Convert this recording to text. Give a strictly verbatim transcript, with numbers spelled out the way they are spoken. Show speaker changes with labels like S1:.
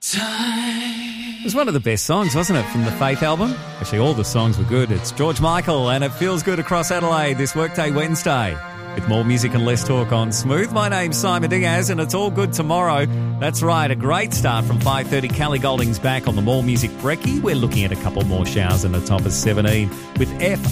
S1: It was one of the best songs, wasn't it, from the Faith album? Actually, all the songs were good. It's George Michael, and it feels good across Adelaide this Workday Wednesday. With more music and less talk on Smooth. My name's Simon Diaz, and it's all good tomorrow. That's right, a great start from five thirty. Callie Golding's back on the More Music Brekkie. We're looking at a couple more showers in the top of seventeen with F